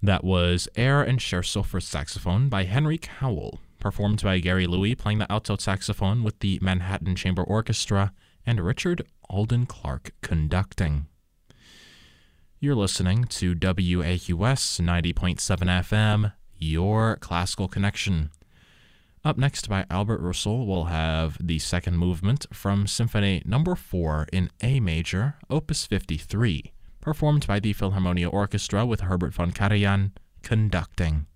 That was Air and Scherzo for saxophone by Henry Cowell, performed by Gary Louis playing the alto saxophone with the Manhattan Chamber Orchestra and Richard Alden Clark conducting. You're listening to WAQS 90.7 FM, your classical connection. Up next by Albert Roussel, we'll have the second movement from Symphony No. 4 in A major, Opus 53, performed by the Philharmonia Orchestra with Herbert von Karajan conducting.